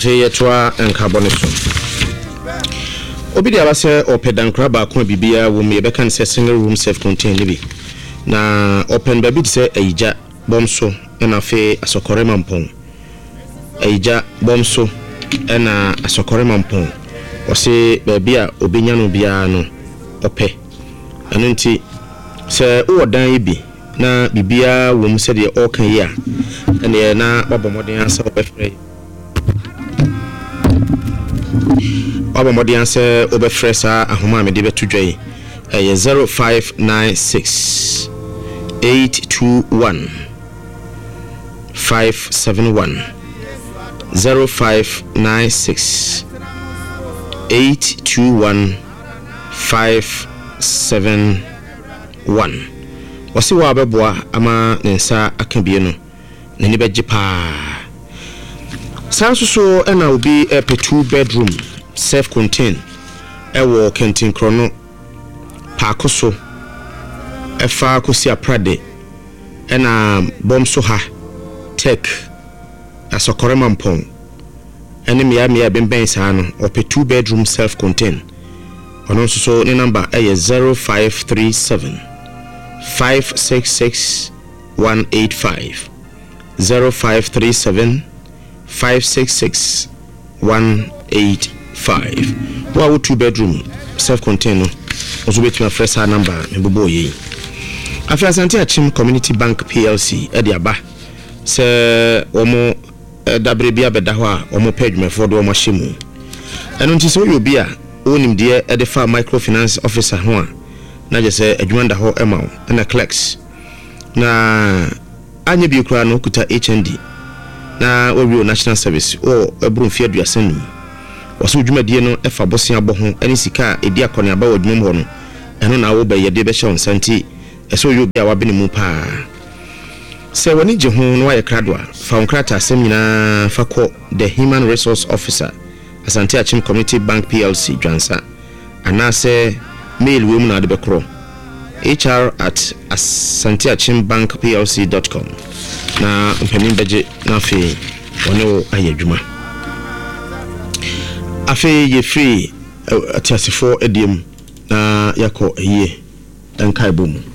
Afe yetwa enkabone so. Obi dia ba se opedankra ba ko bibia wo me be kan se single room self contained bi. Na open ba bi se eija bomso na afe asokore mampon. Eija bomso na asokore mampon. O se ba bia obenya no bia no ope. Anu nti se wo dan bi na bibia wo mu se de o kan yi a ene na babomoden ansa obefre babomoden ansa obefre sa ahoma me de betudwai 0596 821 571 0596 821 571 wasi wa beboa ama nensa akabie no nani beje pa sanso ena obi a 2 bedroom self contained ewo Kentin Krono Pakoso efa kosi aprade ena bomso ha tech asokore mampon ene mia bemben sa no o 2 bedroom self contained ono so ni number 0537 566 185 0537 566 185 wa 2 bedroom self contained ozo betima fresh number mbobo yi afi Asante Achim Community Bank PLC ediaba se omo dabrebia beda ho a omo page for do omo hyimu eno nti so yobi a onim de edefa microfinance officer ho a na je se adwumanda ho ema na clerks na anya bi kura no kuta HND na orio national service o ebrumfie aduasanu waso dwumadie no efa bosia bo ho ani sika edi akone aba wadwum ho no eno na wo be yede be hye Santi eso yobi a wabene mu pa se woni je ho no waye kradwa fa onkrata asem nyina fa ko the human resource officer Asante Achim Community Bank PLC Dwansa anase mail we mu na de bekro hr@asanteachimbankplc.com na mpanin beje na fe wono ayadwuma afe ye free atiasefo ediem na yako eye enkai bomu